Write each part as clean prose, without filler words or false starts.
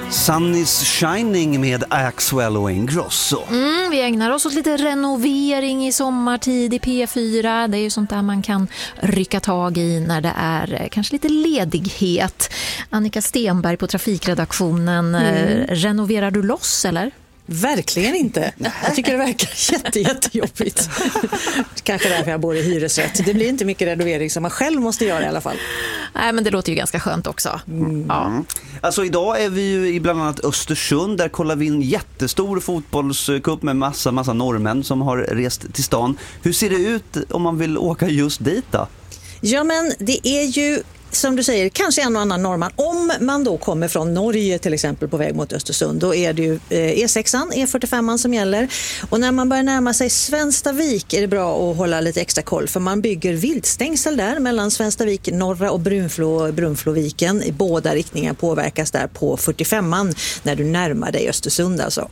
Sun is shining med Axwell och Ingrosso. Vi ägnar oss åt lite renovering i sommartid i P4. Det är ju sånt där man kan rycka tag i när det är kanske lite ledighet. Annika Stenberg på trafikredaktionen. Renoverar du loss eller? Verkligen inte. Jag tycker det verkar jättejobbigt. Kanske därför jag bor i hyresrätt. Det blir inte mycket renovering som man själv måste göra i alla fall. Nej, men det låter ju ganska skönt också. Ja. Alltså idag är vi ju i bland annat Östersund. Där kollar vi en jättestor fotbollscup med massa norrmän som har rest till stan. Hur ser det ut om man vill åka just dit då? Ja, men det är ju som du säger, kanske en och annan norrman. Om man då kommer från Norge till exempel på väg mot Östersund, då är det ju E6an, E45an som gäller. Och när man börjar närma sig Svenstavik är det bra att hålla lite extra koll, för man bygger viltstängsel där mellan Svenstavik norra och Brunfloviken. I båda riktningar påverkas där på 45an när du närmar dig Östersund alltså.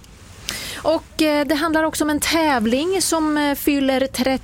Och det handlar också om en tävling som fyller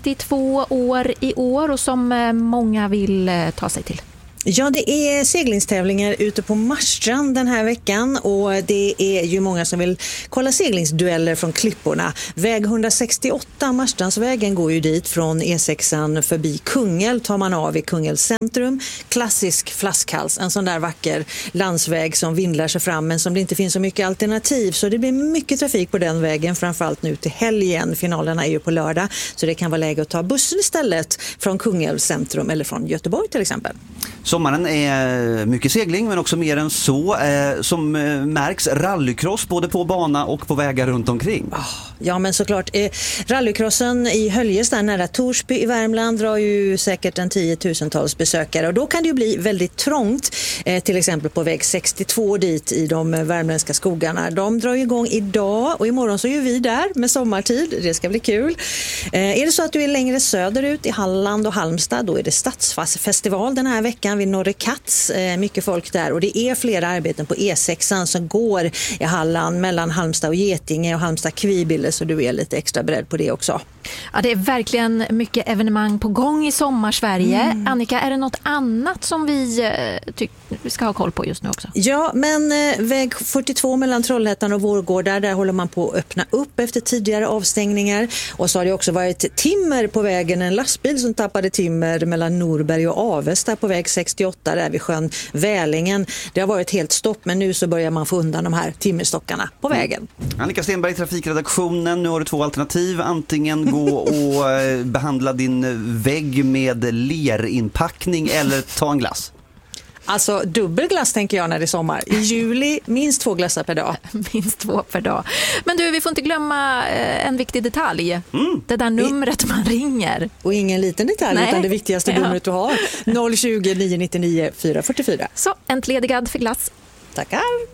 32 år i år och som många vill ta sig till. Ja, det är seglingstävlingar ute på Marstrand den här veckan och det är ju många som vill kolla seglingsdueller från klipporna. Väg 168, Marstrandsvägen, går ju dit från E6an förbi Kungälv, tar man av i Kungälvs centrum. Klassisk flaskhals, en sån där vacker landsväg som vindlar sig fram men som det inte finns så mycket alternativ. Så det blir mycket trafik på den vägen, framförallt nu till helgen. Finalerna är ju på lördag, så det kan vara läge att ta bussen istället från Kungälvs centrum eller från Göteborg till exempel. Sommaren är mycket segling, men också mer än så. Som märks rallycross både på bana och på vägar runt omkring. Ja, men såklart. Rallycrossen i Höljes där nära Torsby i Värmland drar ju säkert en 10-tusentals besökare. Och då kan det ju bli väldigt trångt. Till exempel på väg 62 dit i de värmländska skogarna. De drar ju igång idag och imorgon så är vi där med sommartid. Det ska bli kul. Är det så att du är längre söderut i Halland och Halmstad, då är det Stadsfestival den här veckan vid Norre Katz. Mycket folk där och det är flera arbeten på E6an som går i Halland mellan Halmstad och Getinge och Halmstad-Kvibille, så du är lite extra beredd på det också. Ja, det är verkligen mycket evenemang på gång i sommarsverige. Annika, är det något annat som vi ska ha koll på just nu också? Ja, men väg 42 mellan Trollhättan och Vårgårda, där håller man på att öppna upp efter tidigare avstängningar. Och så har det också varit timmer på vägen, en lastbil som tappade timmer mellan Norberg och Avesta på väg 68 där vid sjön Välingen. Det har varit helt stopp, men nu så börjar man få undan de här timmerstockarna på vägen. Annika Stenberg, trafikredaktionen. Nu har du två alternativ. Antingen gå och behandla din vägg med lerinpackning eller ta en glass. Alltså dubbelglass tänker jag när det är sommar. I juli minst 2 glassar per dag. Minst 2 per dag. Men du, vi får inte glömma en viktig detalj. Det där numret man ringer. Och ingen liten detalj. Nej. Utan det viktigaste numret du har. 020 999 444. Så, entledigad för glass. Tackar.